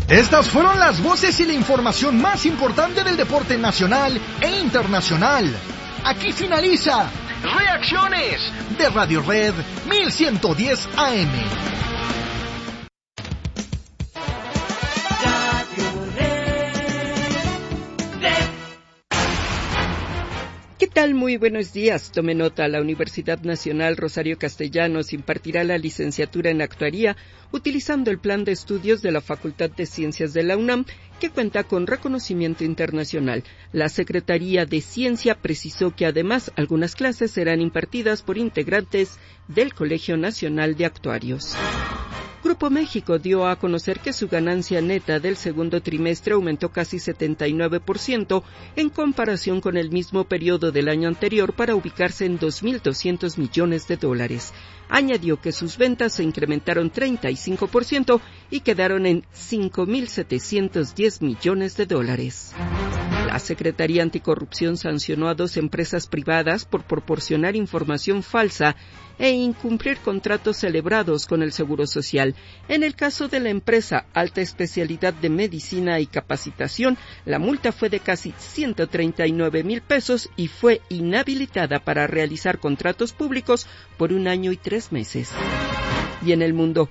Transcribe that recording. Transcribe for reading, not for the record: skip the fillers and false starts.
Estas fueron las voces y la información más importante del deporte nacional e internacional. Aquí finaliza Reacciones de Radio Red 1110 AM. ¿Qué tal? Muy buenos días. Tome nota, la Universidad Nacional Rosario Castellanos impartirá la licenciatura en Actuaría utilizando el plan de estudios de la Facultad de Ciencias de la UNAM, que cuenta con reconocimiento internacional. La Secretaría de Ciencia precisó que además algunas clases serán impartidas por integrantes del Colegio Nacional de Actuarios. Grupo México dio a conocer que su ganancia neta del segundo trimestre aumentó casi 79% en comparación con el mismo periodo del año anterior para ubicarse en $2,200 millones. Añadió que sus ventas se incrementaron 35% y quedaron en $5,710 millones. La Secretaría Anticorrupción sancionó a 2 empresas privadas por proporcionar información falsa e incumplir contratos celebrados con el Seguro Social. En el caso de la empresa Alta Especialidad de Medicina y Capacitación, la multa fue de casi $139,000 y fue inhabilitada para realizar contratos públicos por 1 año y 3 meses. Y en el mundo,